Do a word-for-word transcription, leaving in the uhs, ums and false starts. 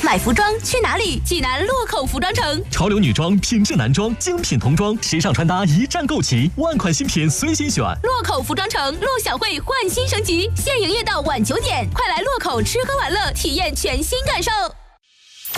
买服装去哪里？济南洛口服装城。 潮流女装、品质男装、精品童装、时尚穿搭一站购齐，万款新品随心选。 洛口服装城陆小慧焕新升级，现营业到晚九点，快来洛口吃喝玩乐，体验全新感受。